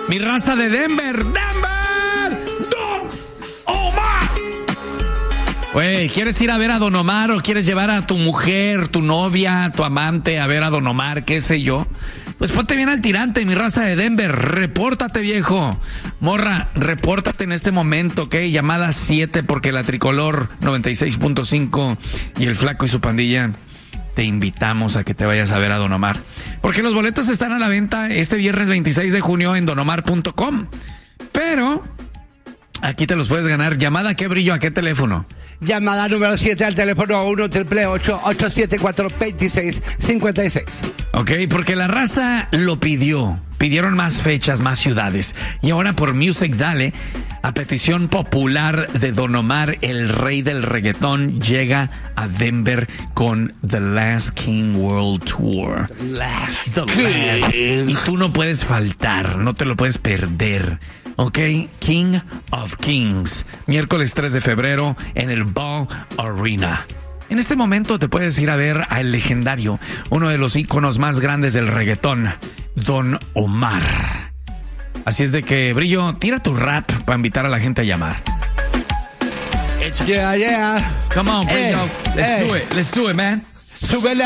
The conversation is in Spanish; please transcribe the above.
Mi raza de Denver. ¡Denver! ¡Don Omar! Güey, ¿quieres ir a ver a Don Omar o quieres llevar a tu mujer, tu novia, tu amante a ver a Don Omar, qué sé yo? Pues ponte bien al tirante, mi raza de Denver. Repórtate, viejo. Morra, repórtate en este momento, ¿ok? Llamada 7 porque la Tricolor 96.5 y el Flaco y su pandilla te invitamos a que te vayas a ver a Don Omar. Porque los boletos están a la venta este viernes 26 de junio en donomar.com. Pero aquí te los puedes ganar. ¿Llamada qué, Brillo? ¿A qué teléfono? Llamada número 7 al teléfono 1-888-874-2656. Ok, porque la raza lo pidió. Pidieron más fechas, más ciudades. Y ahora por Music Dale, a petición popular de Don Omar, el rey del reggaetón, llega a Denver con The Last King World Tour. The Last. Y tú no puedes faltar, no te lo puedes perder. Ok, King of Kings, miércoles 3 de febrero en el Ball Arena. En este momento te puedes ir a ver al legendario, uno de los íconos más grandes del reggaetón, Don Omar. Así es de que, Brillo, tira tu rap para invitar a la gente a llamar. Yeah, yeah. Come on, Brillo. Let's do it, man. Súbele